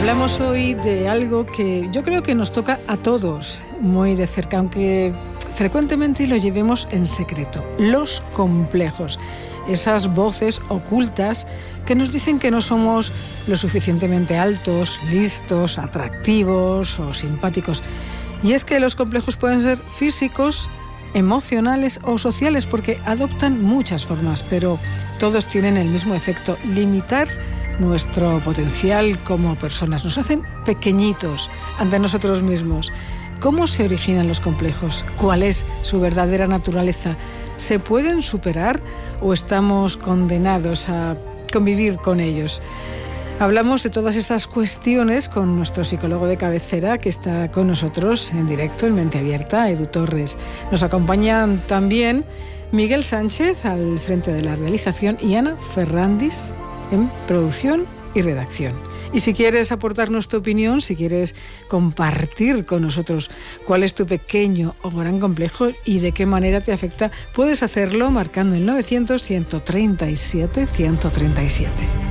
Hablamos hoy de algo que yo creo que nos toca a todos muy de cerca, aunque frecuentemente lo llevemos en secreto. Los complejos, esas voces ocultas que nos dicen que no somos lo suficientemente altos, listos, atractivos o simpáticos. Y es que los complejos pueden ser físicos, emocionales o sociales, porque adoptan muchas formas, pero todos tienen el mismo efecto: limitar nuestro potencial como personas. Nos hacen pequeñitos ante nosotros mismos. ¿Cómo se originan los complejos? ¿Cuál es su verdadera naturaleza? ¿Se pueden superar o estamos condenados a convivir con ellos? Hablamos de todas estas cuestiones con nuestro psicólogo de cabecera, que está con nosotros en directo en Mente Abierta, Edu Torres. Nos acompañan también Miguel Sánchez al frente de la realización y Ana Ferrandis en producción y redacción. Y si quieres aportarnos tu opinión, si quieres compartir con nosotros cuál es tu pequeño o gran complejo y de qué manera te afecta, puedes hacerlo marcando el 900 137 137.